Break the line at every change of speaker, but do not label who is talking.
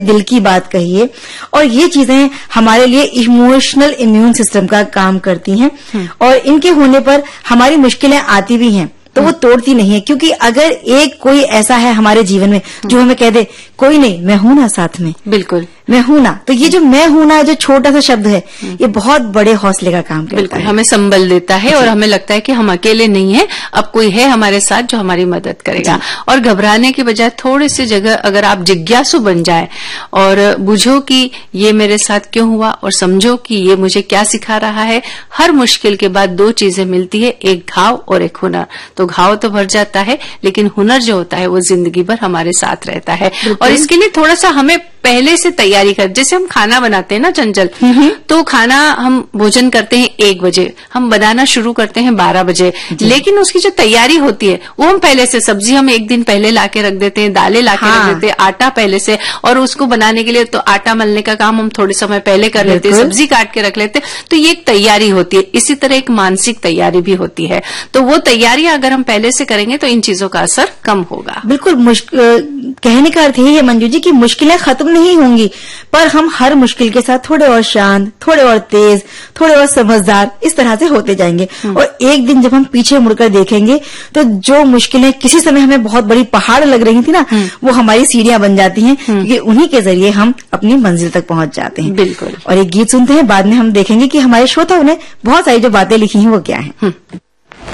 दिल की बात कही है, और ये चीजें हमारे लिए इमोशनल इम्यून सिस्टम का काम करती हैं, और इनके होने पर हमारी मुश्किलें आती भी हैं तो वो तोड़ती नहीं है। क्योंकि अगर एक कोई ऐसा है हमारे जीवन में जो हमें कह दे कोई नहीं, मैं हूं ना साथ में,
बिल्कुल
मैं हूं ना, तो ये जो मैं हूं ना जो छोटा सा शब्द है ये बहुत बड़े हौसले का काम करता है,
हमें संबल देता है और हमें लगता है कि हम अकेले नहीं हैं, अब कोई है हमारे साथ जो हमारी मदद करेगा। और घबराने की बजाय थोड़ी सी जगह अगर आप जिज्ञासु बन जाए और बुझो कि ये मेरे साथ क्यों हुआ और समझो कि ये मुझे क्या सिखा रहा है। हर मुश्किल के बाद दो चीजें मिलती है, एक घाव और एक हुनर। तो घाव तो भर जाता है लेकिन हुनर जो होता है वो जिंदगी भर हमारे साथ रहता है। और इसके लिए थोड़ा सा हमें पहले से तैयारी कर, जैसे हम खाना बनाते हैं ना चंचल, तो खाना हम भोजन करते हैं 1 बजे, हम बनाना शुरू करते हैं 12 बजे, लेकिन उसकी जो तैयारी होती है वो हम पहले से, सब्जी हम 1 दिन पहले लाके रख देते हैं, दालें लाके रख देते हैं, आटा पहले से, और उसको बनाने के लिए तो आटा मलने का काम हम थोड़े समय पहले कर लेते हैं, सब्जी काट के रख लेते हैं। तो ये एक तैयारी होती है। इसी तरह एक मानसिक तैयारी भी होती है। तो वो तैयारी अगर हम पहले से करेंगे तो इन चीजों का असर कम होगा।
बिल्कुल, कहने का अर्थ यही है मंजू जी कि मुश्किलें खत्म नहीं होंगी, पर हम हर मुश्किल के साथ थोड़े और शांत, थोड़े और तेज, थोड़े और समझदार इस तरह से होते जाएंगे। और एक दिन जब हम पीछे मुड़कर देखेंगे तो जो मुश्किलें किसी समय हमें बहुत बड़ी पहाड़ लग रही थी ना, वो हमारी सीढ़ियां बन जाती हैं, क्योंकि उन्हीं के जरिए हम अपनी मंजिल तक पहुंच जाते हैं।
बिल्कुल।
और एक गीत सुनते हैं, बाद में हम देखेंगे कि हमारे श्रोताओं ने बहुत सारी जो बातें लिखी हैं वो क्या है।